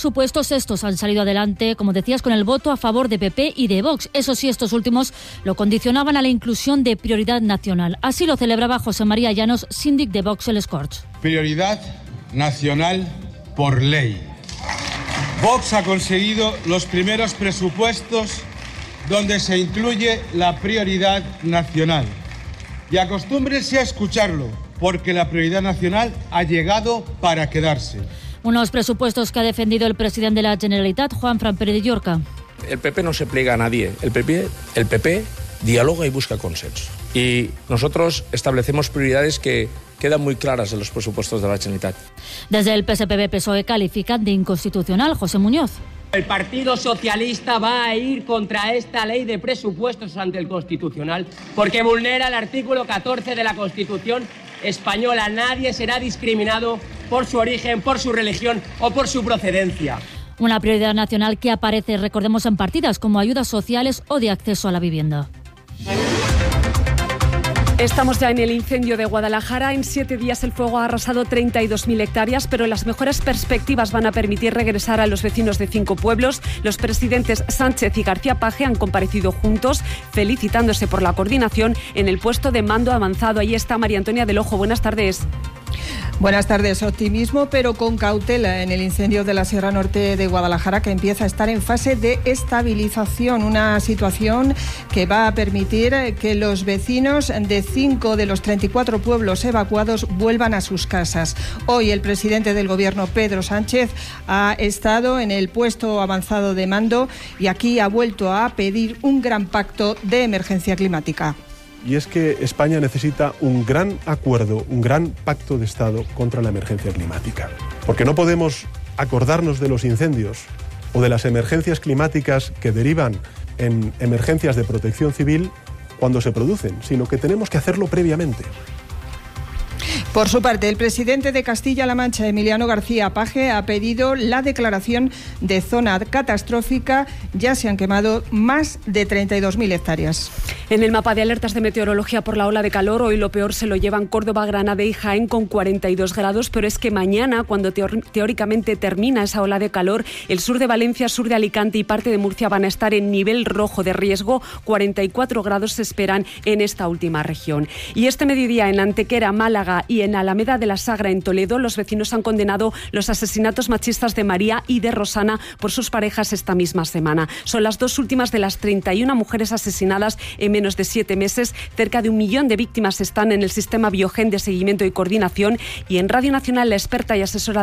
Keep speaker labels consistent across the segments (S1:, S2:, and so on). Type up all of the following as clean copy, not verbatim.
S1: presupuestos, estos han salido adelante, como decías, con el voto a favor de PP y de Vox. Eso sí, estos últimos lo condicionaban a la inclusión de prioridad nacional. Así lo celebraba José María Llanos, síndic de Vox en les Corts.
S2: Prioridad nacional por ley. Vox ha conseguido los primeros presupuestos donde se incluye la prioridad nacional. Y acostúmbrense a escucharlo, porque la prioridad nacional ha llegado para quedarse.
S1: Unos presupuestos que ha defendido el presidente de la Generalitat, Juanfran Pérez de Llorca.
S3: El PP no se pliega a nadie. El PP dialoga y busca consenso. Y nosotros establecemos prioridades que quedan muy claras en los presupuestos de la Generalitat.
S1: Desde el PSPB-PSOE califican de inconstitucional. José Muñoz.
S4: El Partido Socialista va a ir contra esta ley de presupuestos ante el Constitucional porque vulnera el artículo 14 de la Constitución española. Nadie será discriminado por su origen, por su religión o por su procedencia.
S1: Una prioridad nacional que aparece, recordemos, en partidas como ayudas sociales o de acceso a la vivienda.
S5: Estamos ya en el incendio de Guadalajara. En 7 días el fuego ha arrasado 32.000 hectáreas, pero las mejores perspectivas van a permitir regresar a los vecinos de 5 pueblos. Los presidentes Sánchez y García Page han comparecido juntos, felicitándose por la coordinación en el puesto de mando avanzado. Ahí está María Antonia del Ojo. Buenas tardes.
S6: Buenas tardes. Optimismo, pero con cautela en el incendio de la Sierra Norte de Guadalajara, que empieza a estar en fase de estabilización. Una situación que va a permitir que los vecinos de 5 de los 34 pueblos evacuados vuelvan a sus casas. Hoy el presidente del Gobierno, Pedro Sánchez, ha estado en el puesto avanzado de mando y aquí ha vuelto a pedir un gran pacto de emergencia climática.
S7: Y es que España necesita un gran acuerdo, un gran pacto de Estado contra la emergencia climática. Porque no podemos acordarnos de los incendios o de las emergencias climáticas que derivan en emergencias de protección civil cuando se producen, sino que tenemos que hacerlo previamente.
S6: Por su parte, el presidente de Castilla-La Mancha, Emiliano García Page, ha pedido la declaración de zona catastrófica. Ya se han quemado más de 32.000 hectáreas.
S5: En el mapa de alertas de meteorología por la ola de calor, hoy lo peor se lo llevan Córdoba, Granada y Jaén con 42 grados, pero es que mañana, cuando teóricamente termina esa ola de calor, el sur de Valencia, sur de Alicante y parte de Murcia van a estar en nivel rojo de riesgo. 44 grados se esperan en esta última región. Y este mediodía en Antequera, Málaga y en Alameda de la Sagra, en Toledo, los vecinos han condenado los asesinatos machistas de María y de Rosana por sus parejas esta misma semana. Son las dos últimas de las 31 mujeres asesinadas en menos de 7 meses. Cerca de 1 millón de víctimas están en el sistema Biogen de seguimiento y coordinación. Y en Radio Nacional, la experta y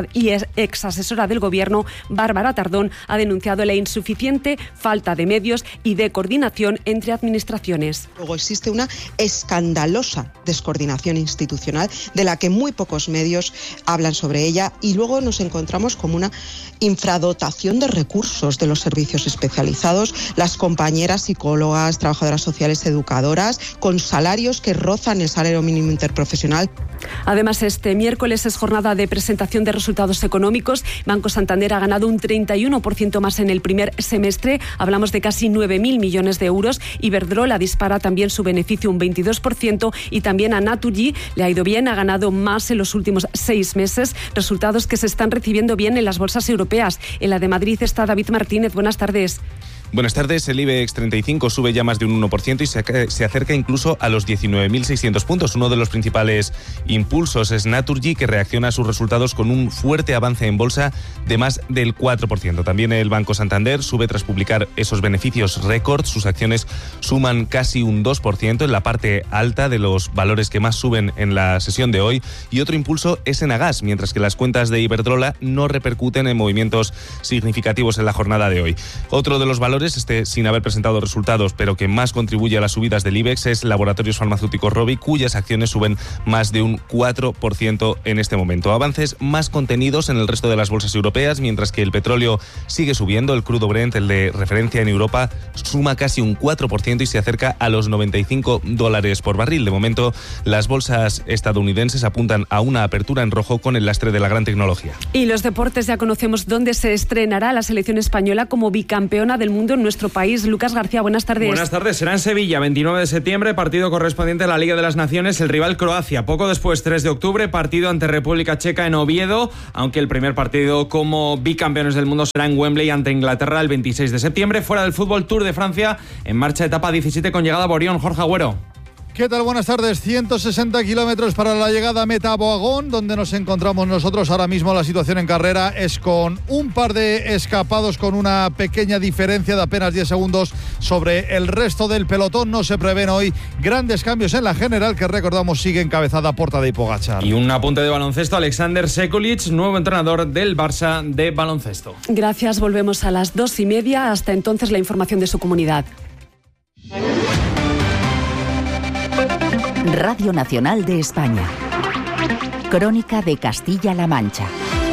S5: ex asesora del Gobierno, Bárbara Tardón, ha denunciado la insuficiente falta de medios y de coordinación entre administraciones.
S8: Luego existe una escandalosa descoordinación institucional de la que muy pocos medios hablan sobre ella, y luego nos encontramos como una infradotación de recursos de los servicios especializados, las compañeras psicólogas, trabajadoras sociales, educadoras, con salarios que rozan el salario mínimo interprofesional.
S5: Además, este miércoles es jornada de presentación de resultados económicos. Banco Santander ha ganado un 31% más en el primer semestre. Hablamos de casi 9.000 millones de euros. Iberdrola dispara también su beneficio un 22%, y también a Naturgy le ha ido bien, ha ganado más en los últimos 6 meses. Resultados que se están recibiendo bien en las bolsas europeas. En la de Madrid está David Martínez. Buenas tardes.
S9: Buenas tardes. El IBEX 35 sube ya más de un 1% y se acerca incluso a los 19.600 puntos. Uno de los principales impulsos es Naturgy, que reacciona a sus resultados con un fuerte avance en bolsa de más del 4%. También el Banco Santander sube tras publicar esos beneficios récord. Sus acciones suman casi un 2% en la parte alta de los valores que más suben en la sesión de hoy. Y otro impulso es Enagas, mientras que las cuentas de Iberdrola no repercuten en movimientos significativos en la jornada de hoy. Otro de los valores, sin haber presentado resultados, pero que más contribuye a las subidas del IBEX, es Laboratorios Farmacéuticos Rovi, cuyas acciones suben más de un 4% en este momento. Avances más contenidos en el resto de las bolsas europeas, mientras que el petróleo sigue subiendo. El crudo Brent, el de referencia en Europa, suma casi un 4% y se acerca a los $95 por barril. De momento, las bolsas estadounidenses apuntan a una apertura en rojo con el lastre de la gran tecnología.
S5: Y los deportes, ya conocemos dónde se estrenará la selección española como bicampeona del mundo partido en nuestro país. Lucas García, buenas tardes.
S10: Buenas tardes. Será en Sevilla, 29 de septiembre, partido correspondiente a la Liga de las Naciones, el rival Croacia. Poco después, 3 de octubre, partido ante República Checa en Oviedo, aunque el primer partido como bicampeones del mundo será en Wembley ante Inglaterra el 26 de septiembre. Fuera del fútbol, Tour de Francia, en marcha etapa 17 con llegada a Borión. Jorge Agüero.
S11: ¿Qué tal? Buenas tardes. 160 kilómetros para la llegada a meta Boagón, donde nos encontramos nosotros ahora mismo. La situación en carrera es con un par de escapados, con una pequeña diferencia de apenas 10 segundos sobre el resto del pelotón. No se prevén hoy grandes cambios en la general, que recordamos sigue encabezada por Tadej Pogačar.
S10: Y un apunte de baloncesto, Alexander Sekulic, nuevo entrenador del Barça de baloncesto.
S5: Gracias, volvemos a las 2:30. Hasta entonces la información de su comunidad.
S12: Radio Nacional de España. Crónica de Castilla-La Mancha.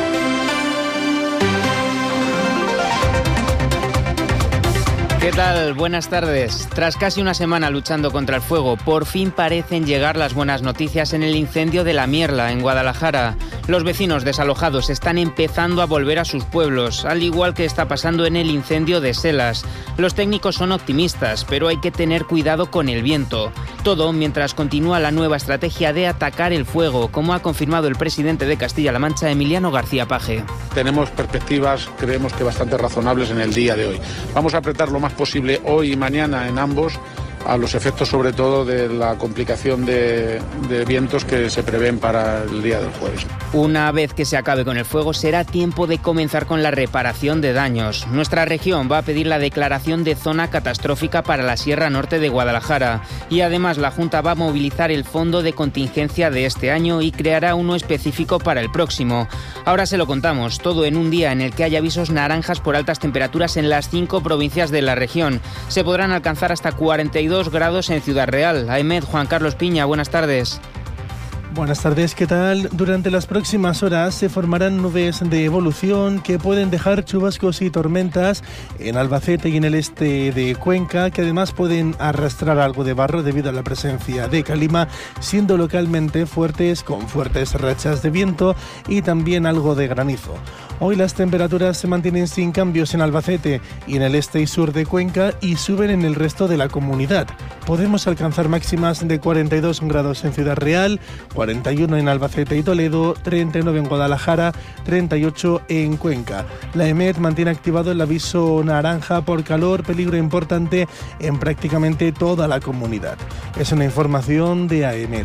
S13: ¿Qué tal? Buenas tardes. Tras casi una semana luchando contra el fuego, por fin parecen llegar las buenas noticias en el incendio de La Mierla, en Guadalajara. Los vecinos desalojados están empezando a volver a sus pueblos, al igual que está pasando en el incendio de Selas. Los técnicos son optimistas, pero hay que tener cuidado con el viento. Todo mientras continúa la nueva estrategia de atacar el fuego, como ha confirmado el presidente de Castilla-La Mancha, Emiliano García Paje.
S14: Tenemos perspectivas, creemos que bastante razonables en el día de hoy. Vamos a apretar lo más posible hoy y mañana en ambos, a los efectos sobre todo de la complicación de vientos que se prevén para el día del jueves.
S13: Una vez que se acabe con el fuego, será tiempo de comenzar con la reparación de daños. Nuestra región va a pedir la declaración de zona catastrófica para la Sierra Norte de Guadalajara y además la Junta va a movilizar el fondo de contingencia de este año y creará uno específico para el próximo. Ahora se lo contamos, todo en un día en el que hay avisos naranjas por altas temperaturas en las 5 provincias de la región. Se podrán alcanzar hasta 42 grados en Ciudad Real. AEMET, Juan Carlos Piña, buenas tardes.
S15: Buenas tardes, ¿qué tal? Durante las próximas horas se formarán nubes de evolución que pueden dejar chubascos y tormentas en Albacete y en el este de Cuenca, que además pueden arrastrar algo de barro debido a la presencia de calima, siendo localmente fuertes, con fuertes rachas de viento y también algo de granizo. Hoy las temperaturas se mantienen sin cambios en Albacete y en el este y sur de Cuenca y suben en el resto de la comunidad. Podemos alcanzar máximas de 42 grados en Ciudad Real, 41 en Albacete y Toledo, 39 en Guadalajara, 38 en Cuenca. La EMET mantiene activado el aviso naranja por calor, peligro importante en prácticamente toda la comunidad. Es una información de AEMET.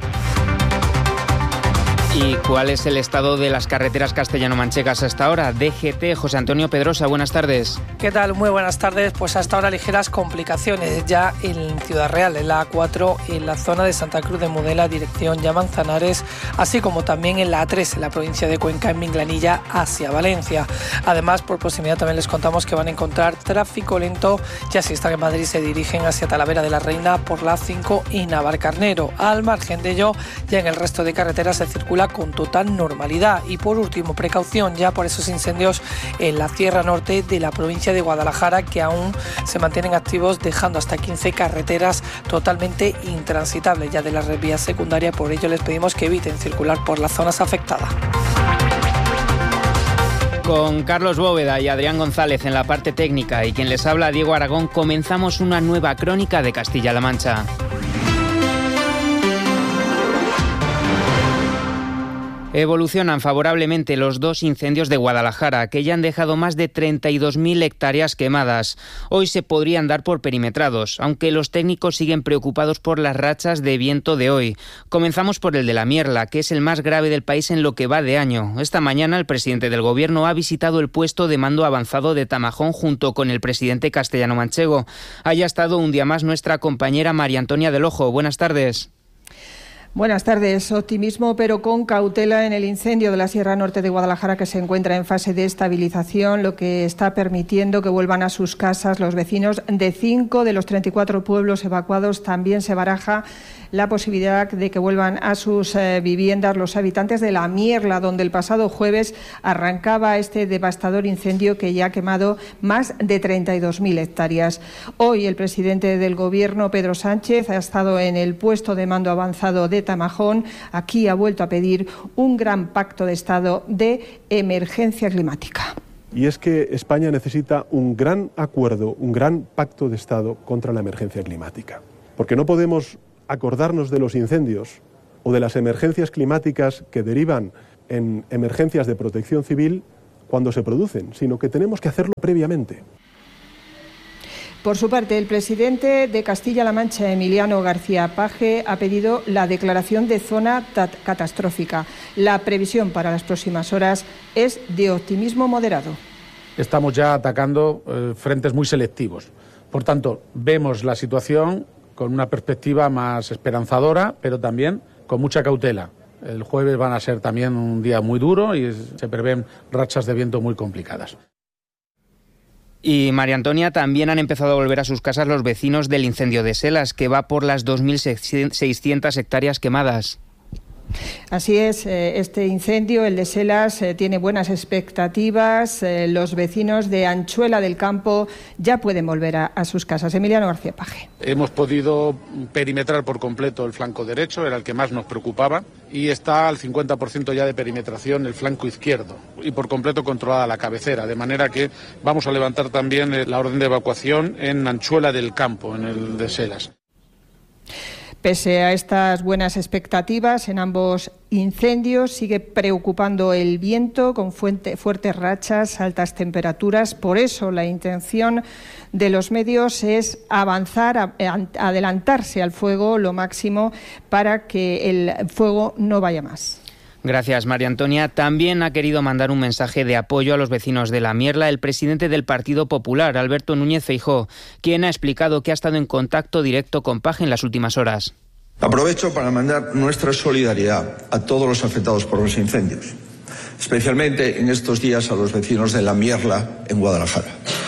S13: ¿Y cuál es el estado de las carreteras castellano-manchegas hasta ahora? DGT, José Antonio Pedrosa, buenas tardes.
S16: ¿Qué tal? Muy buenas tardes. Pues hasta ahora ligeras complicaciones ya en Ciudad Real, en la A4, en la zona de Santa Cruz de Mudela, dirección ya Manzanares, así como también en la A3, en la provincia de Cuenca, en Minglanilla, hacia Valencia. Además, por proximidad también les contamos que van a encontrar tráfico lento, ya si están en Madrid se dirigen hacia Talavera de la Reina por la A5 y Navalcarnero. Al margen de ello, ya en el resto de carreteras se circula con total normalidad. Y por último, precaución ya por esos incendios en la Sierra Norte de la provincia de Guadalajara, que aún se mantienen activos, dejando hasta 15 carreteras totalmente intransitables ya de las vías secundarias. Por ello les pedimos que eviten circular por las zonas afectadas.
S13: Con Carlos Bóveda y Adrián González en la parte técnica y quien les habla, Diego Aragón, comenzamos una nueva crónica de Castilla-La Mancha. Evolucionan favorablemente los 2 incendios de Guadalajara, que ya han dejado más de 32.000 hectáreas quemadas. Hoy se podrían dar por perimetrados, aunque los técnicos siguen preocupados por las rachas de viento de hoy. Comenzamos por el de La Mierla, que es el más grave del país en lo que va de año. Esta mañana el presidente del Gobierno ha visitado el puesto de mando avanzado de Tamajón junto con el presidente castellano-manchego. Haya estado un día más nuestra compañera María Antonia del Ojo. Buenas tardes.
S6: Buenas tardes. Optimismo, pero con cautela en el incendio de la Sierra Norte de Guadalajara, que se encuentra en fase de estabilización, lo que está permitiendo que vuelvan a sus casas los vecinos de 5 de los 34 pueblos evacuados. También se baraja la posibilidad de que vuelvan a sus viviendas los habitantes de La Mierla, donde el pasado jueves arrancaba este devastador incendio que ya ha quemado más de 32.000 hectáreas. Hoy el presidente del Gobierno, Pedro Sánchez, ha estado en el puesto de mando avanzado de Tamajón. Aquí ha vuelto a pedir un gran pacto de Estado de emergencia climática.
S7: y es que España necesita un gran acuerdo, un gran pacto de Estado contra la emergencia climática. Porque no podemos acordarnos de los incendios o de las emergencias climáticas que derivan en emergencias de protección civil cuando se producen, sino que tenemos que hacerlo previamente.
S6: Por su parte, el presidente de Castilla-La Mancha, Emiliano García Paje, ha pedido la declaración de zona catastrófica. La previsión para las próximas horas es de optimismo moderado.
S14: Estamos ya atacando frentes muy selectivos. Por tanto, vemos la situación con una perspectiva más esperanzadora, pero también con mucha cautela. El jueves van a ser también un día muy duro y se prevén rachas de viento muy complicadas.
S13: Y María Antonia, también han empezado a volver a sus casas los vecinos del incendio de Selas, que va por las 2.600 hectáreas quemadas.
S6: Así es, este incendio, el de Selas, tiene buenas expectativas. Los vecinos de Anchuela del Campo ya pueden volver a sus casas. Emiliano García Paje.
S14: Hemos podido perimetrar por completo el flanco derecho, era el que más nos preocupaba, y está al 50% ya de perimetración el flanco izquierdo y por completo controlada la cabecera, de manera que vamos a levantar también la orden de evacuación en Anchuela del Campo, en el de Selas.
S6: Pese a estas buenas expectativas en ambos incendios, sigue preocupando el viento con fuertes rachas, altas temperaturas. Por eso la intención de los medios es avanzar, adelantarse al fuego lo máximo para que el fuego no vaya más.
S13: Gracias, María Antonia. También ha querido mandar un mensaje de apoyo a los vecinos de La Mierla el presidente del Partido Popular, Alberto Núñez Feijóo, quien ha explicado que ha estado en contacto directo con Paje en las últimas horas.
S17: Aprovecho para mandar nuestra solidaridad a todos los afectados por los incendios, especialmente en estos días a los vecinos de La Mierla en Guadalajara.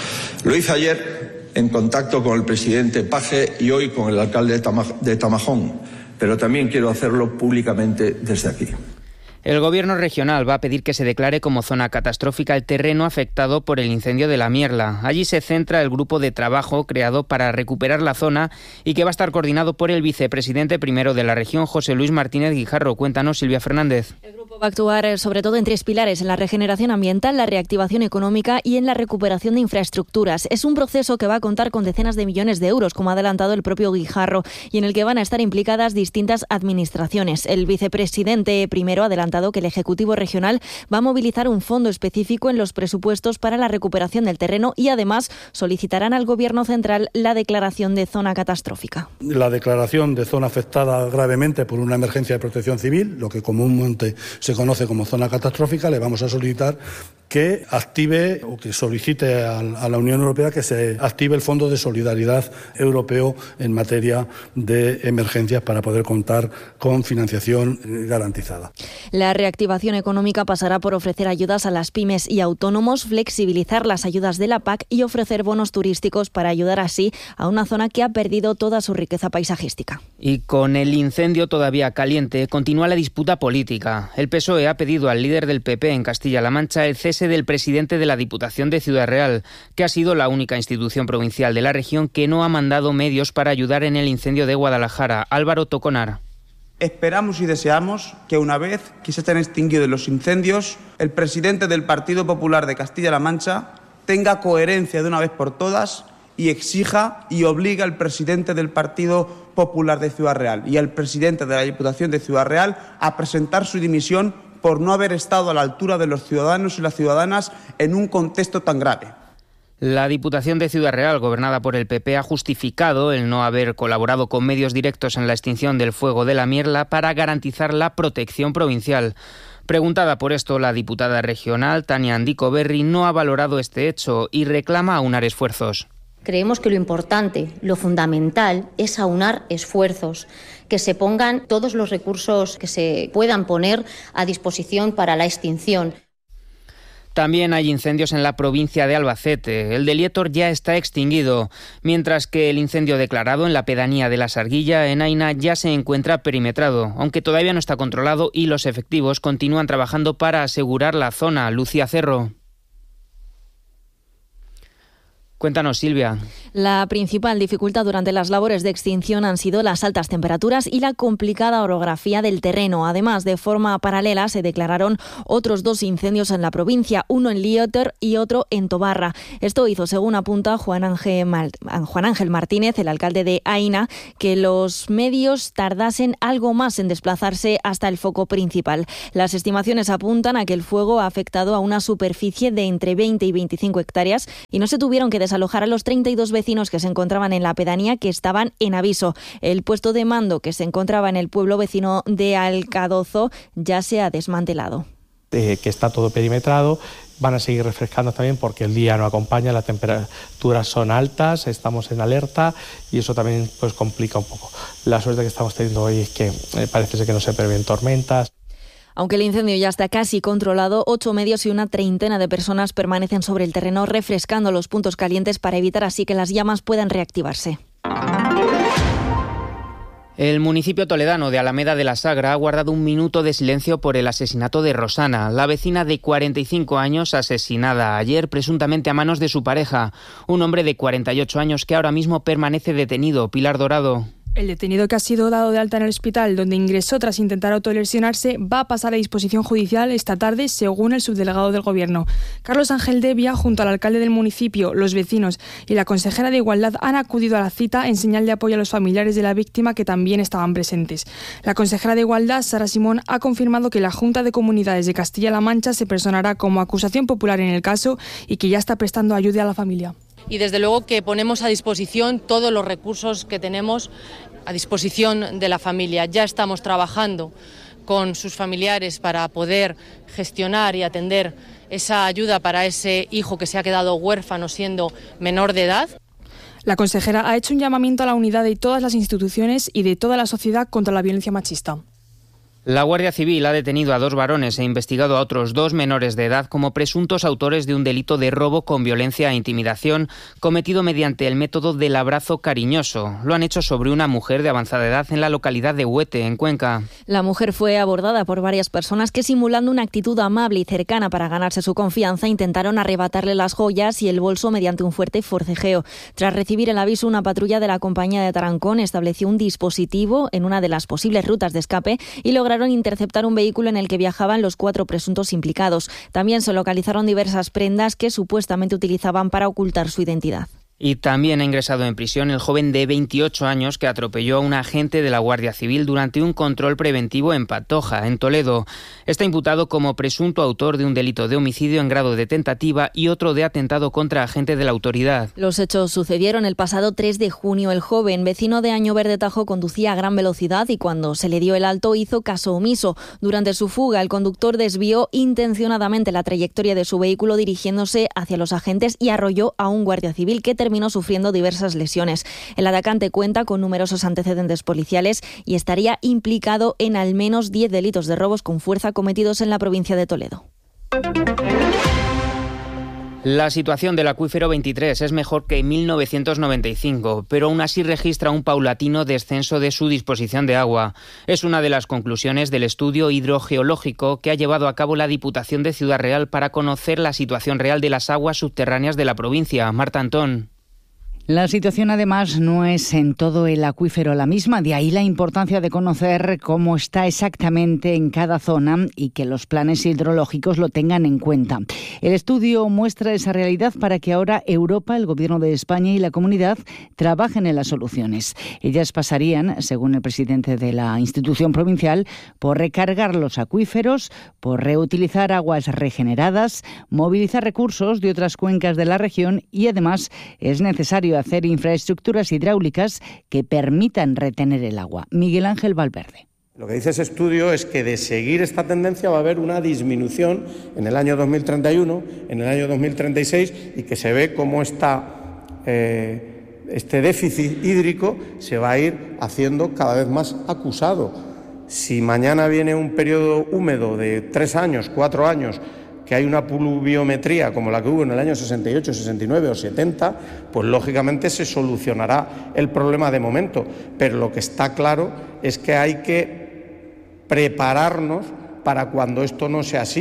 S17: Lo hice ayer en contacto con el presidente Paje y hoy con el alcalde de Tamajón, pero también quiero hacerlo públicamente desde aquí.
S13: El Gobierno regional va a pedir que se declare como zona catastrófica el terreno afectado por el incendio de La Mierla. Allí se centra el grupo de trabajo creado para recuperar la zona y que va a estar coordinado por el vicepresidente primero de la región, José Luis Martínez Guijarro. Cuéntanos, Silvia Fernández.
S18: El grupo va a actuar sobre todo en 3 pilares: en la regeneración ambiental, la reactivación económica y en la recuperación de infraestructuras. Es un proceso que va a contar con decenas de millones de euros, como ha adelantado el propio Guijarro, y en el que van a estar implicadas distintas administraciones. El vicepresidente primero ha adelantado que el Ejecutivo Regional va a movilizar un fondo específico en los presupuestos para la recuperación del terreno y además solicitarán al Gobierno central la declaración de zona catastrófica.
S19: La declaración de zona afectada gravemente por una emergencia de protección civil, lo que comúnmente se conoce como zona catastrófica, le vamos a solicitar que active o que solicite a la Unión Europea que se active el Fondo de Solidaridad Europeo en materia de emergencias para poder contar con financiación garantizada.
S18: La reactivación económica pasará por ofrecer ayudas a las pymes y autónomos, flexibilizar las ayudas de la PAC y ofrecer bonos turísticos para ayudar así a una zona que ha perdido toda su riqueza paisajística.
S13: Y con el incendio todavía caliente, continúa la disputa política. El PSOE ha pedido al líder del PP en Castilla-La Mancha el cese del presidente de la Diputación de Ciudad Real, que ha sido la única institución provincial de la región que no ha mandado medios para ayudar en el incendio de Guadalajara. Álvaro Toconar.
S20: Esperamos y deseamos que una vez que se estén extinguidos los incendios, el presidente del Partido Popular de Castilla-La Mancha tenga coherencia de una vez por todas y exija y obligue al presidente del Partido Popular de Ciudad Real y al presidente de la Diputación de Ciudad Real a presentar su dimisión por no haber estado a la altura de los ciudadanos y las ciudadanas en un contexto tan grave.
S13: La Diputación de Ciudad Real, gobernada por el PP, ha justificado el no haber colaborado con medios directos en la extinción del fuego de La Mierla para garantizar la protección provincial. Preguntada por esto, la diputada regional, Tania Andico Berri, no ha valorado este hecho y reclama aunar esfuerzos.
S21: Creemos que lo importante, lo fundamental, es aunar esfuerzos, que se pongan todos los recursos que se puedan poner a disposición para la extinción.
S13: También hay incendios en la provincia de Albacete. El de Lietor ya está extinguido, mientras que el incendio declarado en la pedanía de La Sarguilla, en Aina, ya se encuentra perimetrado, aunque todavía no está controlado y los efectivos continúan trabajando para asegurar la zona. Lucía Cerro. Cuéntanos, Silvia.
S18: La principal dificultad durante las labores de extinción han sido las altas temperaturas y la complicada orografía del terreno. Además, de forma paralela se declararon otros 2 incendios en la provincia, uno en Lióter y otro en Tobarra. Esto hizo, según apunta Juan Ángel Martínez, el alcalde de Aina, que los medios tardasen algo más en desplazarse hasta el foco principal. Las estimaciones apuntan a que el fuego ha afectado a una superficie de entre 20 y 25 hectáreas y no se tuvieron que desalojar a los 32 vecinos que se encontraban en la pedanía, que estaban en aviso. El puesto de mando que se encontraba en el pueblo vecino de Alcadozo ya se ha desmantelado.
S2: Que está todo perimetrado. Van a seguir refrescando también porque el día no acompaña, las temperaturas son altas, estamos en alerta y eso también pues complica un poco. La suerte que estamos teniendo hoy es que parece ser que no se prevén tormentas.
S18: Aunque el incendio ya está casi controlado, 8 medios y una treintena de personas permanecen sobre el terreno refrescando los puntos calientes para evitar así que las llamas puedan reactivarse.
S13: El municipio toledano de Alameda de la Sagra ha guardado un minuto de silencio por el asesinato de Rosana, la vecina de 45 años asesinada ayer presuntamente a manos de su pareja, un hombre de 48 años que ahora mismo permanece detenido. Pilar Dorado.
S22: El detenido, que ha sido dado de alta en el hospital donde ingresó tras intentar autolesionarse, va a pasar a disposición judicial esta tarde, según el subdelegado del Gobierno. Carlos Ángel Devia, junto al alcalde del municipio, los vecinos y la consejera de Igualdad, han acudido a la cita en señal de apoyo a los familiares de la víctima, que también estaban presentes. La consejera de Igualdad, Sara Simón, ha confirmado que la Junta de Comunidades de Castilla-La Mancha se personará como acusación popular en el caso y que ya está prestando ayuda a la familia.
S23: Y desde luego que ponemos a disposición todos los recursos que tenemos a disposición de la familia. Ya estamos trabajando con sus familiares para poder gestionar y atender esa ayuda para ese hijo que se ha quedado huérfano siendo menor de edad.
S22: La consejera ha hecho un llamamiento a la unidad de todas las instituciones y de toda la sociedad contra la violencia machista.
S13: La Guardia Civil ha detenido a 2 varones e investigado a otros 2 menores de edad como presuntos autores de un delito de robo con violencia e intimidación cometido mediante el método del abrazo cariñoso. Lo han hecho sobre una mujer de avanzada edad en la localidad de Huete, en Cuenca.
S18: La mujer fue abordada por varias personas que, simulando una actitud amable y cercana para ganarse su confianza, intentaron arrebatarle las joyas y el bolso mediante un fuerte forcejeo. Tras recibir el aviso, una patrulla de la compañía de Tarancón estableció un dispositivo en una de las posibles rutas de escape y lograron interceptar un vehículo en el que viajaban los 4 presuntos implicados. También se localizaron diversas prendas que supuestamente utilizaban para ocultar su identidad.
S13: Y también ha ingresado en prisión el joven de 28 años que atropelló a un agente de la Guardia Civil durante un control preventivo en Pantoja, en Toledo. Está imputado como presunto autor de un delito de homicidio en grado de tentativa y otro de atentado contra agente de la autoridad.
S18: Los hechos sucedieron el pasado 3 de junio. El joven, vecino de Año Verde Tajo, conducía a gran velocidad y cuando se le dio el alto hizo caso omiso. Durante su fuga, el conductor desvió intencionadamente la trayectoria de su vehículo dirigiéndose hacia los agentes y arrolló a un guardia civil que terminó sufriendo diversas lesiones. El atacante cuenta con numerosos antecedentes policiales y estaría implicado en al menos 10 delitos de robos con fuerza cometidos en la provincia de Toledo.
S13: La situación del acuífero 23 es mejor que en 1995, pero aún así registra un paulatino descenso de su disposición de agua. Es una de las conclusiones del estudio hidrogeológico que ha llevado a cabo la Diputación de Ciudad Real para conocer la situación real de las aguas subterráneas de la provincia. Marta Antón.
S24: La situación, además, no es en todo el acuífero la misma, de ahí la importancia de conocer cómo está exactamente en cada zona y que los planes hidrológicos lo tengan en cuenta. El estudio muestra esa realidad para que ahora Europa, el Gobierno de España y la Comunidad trabajen en las soluciones. Ellas pasarían, según el presidente de la institución provincial, por recargar los acuíferos, por reutilizar aguas regeneradas, movilizar recursos de otras cuencas de la región y, además, es necesario hacer infraestructuras hidráulicas que permitan retener el agua. Miguel Ángel Valverde.
S25: Lo que dice ese estudio es que de seguir esta tendencia va a haber una disminución en el año 2031, en el año 2036 y que se ve cómo este déficit hídrico se va a ir haciendo cada vez más acusado. Si mañana viene un periodo húmedo de 3 años, 4 años, que hay una pluviometría como la que hubo en el año 68, 69 o 70, pues lógicamente se solucionará el problema de momento. Pero lo que está claro es que hay que prepararnos para cuando esto no sea así.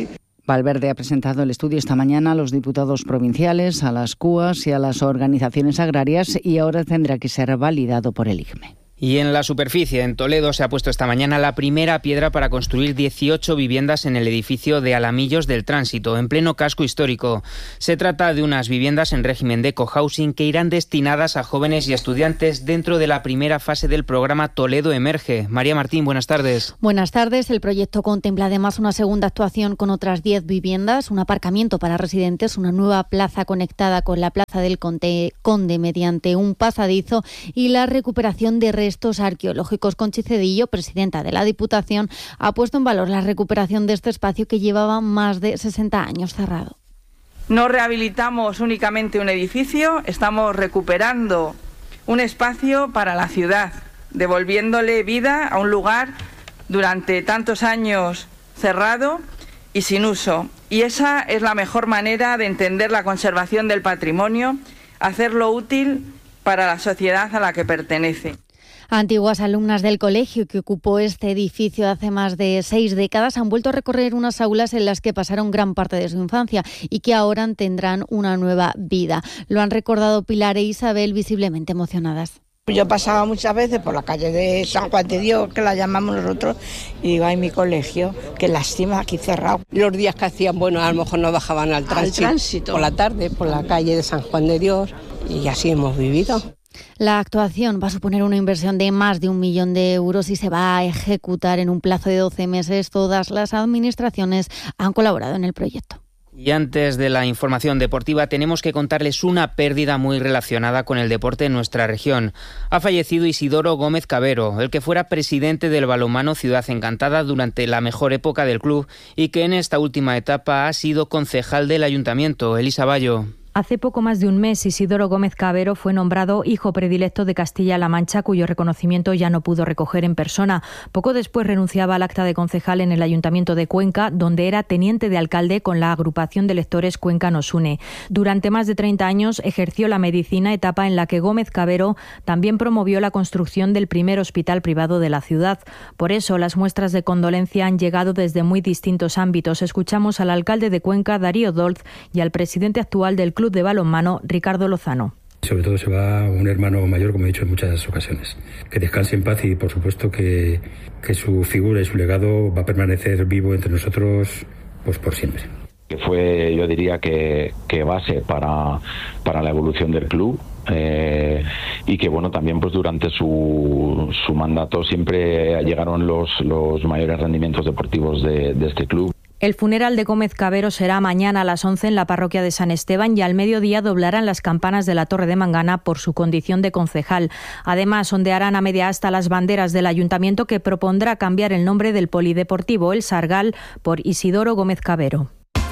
S24: Valverde ha presentado el estudio esta mañana a los diputados provinciales, a las CUAs y a las organizaciones agrarias y ahora tendrá que ser validado por el IGME.
S13: Y en la superficie, en Toledo, se ha puesto esta mañana la primera piedra para construir 18 viviendas en el edificio de Alamillos del Tránsito, en pleno casco histórico. Se trata de unas viviendas en régimen de cohousing que irán destinadas a jóvenes y estudiantes dentro de la primera fase del programa Toledo Emerge. María Martín, buenas tardes.
S18: Buenas tardes. El proyecto contempla además una segunda actuación con otras 10 viviendas, un aparcamiento para residentes, una nueva plaza conectada con la Plaza del Conde mediante un pasadizo y la recuperación de restos arqueológicos. Conchi Cedillo, presidenta de la Diputación, ha puesto en valor la recuperación de este espacio que llevaba más de 60 años cerrado.
S1: No rehabilitamos únicamente un edificio, estamos recuperando un espacio para la ciudad, devolviéndole vida a un lugar durante tantos años cerrado y sin uso. Y esa es la mejor manera de entender la conservación del patrimonio, hacerlo útil para la sociedad a la que pertenece.
S18: Antiguas alumnas del colegio que ocupó este edificio hace más de 6 décadas han vuelto a recorrer unas aulas en las que pasaron gran parte de su infancia y que ahora tendrán una nueva vida. Lo han recordado Pilar e Isabel, visiblemente emocionadas.
S3: Yo pasaba muchas veces por la calle de San Juan de Dios, que la llamamos nosotros, y digo, ay, mi colegio, qué lástima, aquí cerrado.
S4: Los días que hacían, bueno, a lo mejor no bajaban al tránsito por la tarde, por la calle de San Juan de Dios, y así hemos vivido.
S18: La actuación va a suponer una inversión de más de 1 millón de euros y se va a ejecutar en un plazo de 12 meses. Todas las administraciones han colaborado en el proyecto.
S13: Y antes de la información deportiva tenemos que contarles una pérdida muy relacionada con el deporte en nuestra región. Ha fallecido Isidoro Gómez Cabero, el que fuera presidente del balonmano Ciudad Encantada durante la mejor época del club y que en esta última etapa ha sido concejal del ayuntamiento. Elisa Bayo.
S8: Hace poco más de un mes, Isidoro Gómez Cabero fue nombrado hijo predilecto de Castilla-La Mancha, cuyo reconocimiento ya no pudo recoger en persona. Poco después renunciaba al acta de concejal en el Ayuntamiento de Cuenca, donde era teniente de alcalde con la agrupación de lectores Cuenca Nos Une. Durante más de 30 años ejerció la medicina, etapa en la que Gómez Cabero también promovió la construcción del primer hospital privado de la ciudad. Por eso, las muestras de condolencia han llegado desde muy distintos ámbitos. Escuchamos al alcalde de Cuenca, Darío Dolz, y al presidente actual del club de balonmano, Ricardo Lozano.
S9: Sobre todo se va un hermano mayor, como he dicho en muchas ocasiones. Que descanse en paz y, por supuesto, que su figura y su legado va a permanecer vivo entre nosotros pues por siempre.
S26: Que fue, yo diría, que base para la evolución del club. Y que bueno, también pues durante su mandato siempre llegaron los mayores rendimientos deportivos de este club.
S8: El funeral de Gómez Cabero será mañana a las 11 en la parroquia de San Esteban y al mediodía doblarán las campanas de la Torre de Mangana por su condición de concejal. Además, ondearán a media asta las banderas del ayuntamiento que propondrá cambiar el nombre del polideportivo El Sargal por Isidoro Gómez Cabero.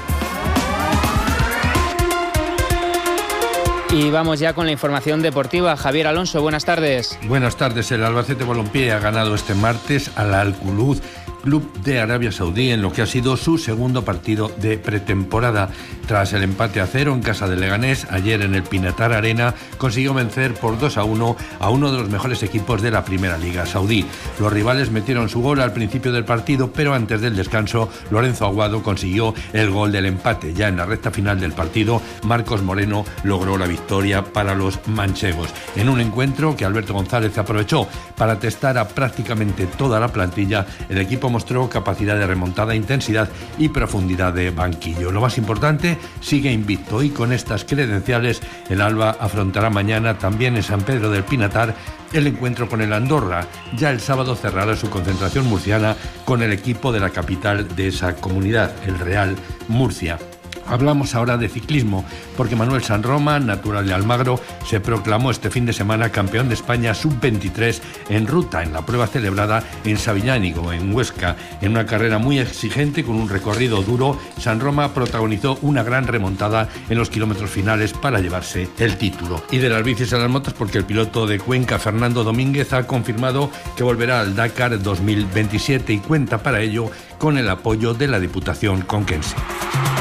S13: Y vamos ya con la información deportiva. Javier Alonso, buenas tardes.
S27: Buenas tardes. El Albacete Balompié ha ganado este martes al Al-Khulud, club de Arabia Saudí, en lo que ha sido su segundo partido de pretemporada. Tras el empate a 0 en casa del Leganés, ayer en el Pinatar Arena consiguió vencer por 2-1 a uno de los mejores equipos de la Primera Liga saudí. Los rivales metieron su gol al principio del partido, pero antes del descanso, Lorenzo Aguado consiguió el gol del empate. Ya en la recta final del partido, Marcos Moreno logró la victoria para los manchegos. En un encuentro que Alberto González aprovechó para testar a prácticamente toda la plantilla, el equipo mostró capacidad de remontada, intensidad y profundidad de banquillo. Lo más importante, sigue invicto y con estas credenciales el Alba afrontará mañana también en San Pedro del Pinatar el encuentro con el Andorra. Ya el sábado cerrará su concentración murciana con el equipo de la capital de esa comunidad, el Real Murcia. Hablamos ahora de ciclismo, porque Manuel Sanroma, natural de Almagro, se proclamó este fin de semana campeón de España sub-23 en ruta, en la prueba celebrada en Sabiñánigo, en Huesca. En una carrera muy exigente, con un recorrido duro, Sanroma protagonizó una gran remontada en los kilómetros finales para llevarse el título. Y de las bicis a las motos, porque el piloto de Cuenca, Fernando Domínguez, ha confirmado que volverá al Dakar 2027 y cuenta para ello con el apoyo de la Diputación conquense.